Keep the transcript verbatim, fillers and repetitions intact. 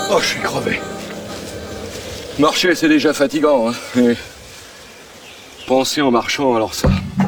Oh, je suis crevé. Marcher, c'est déjà fatigant, hein. Et penser en marchant, alors ça...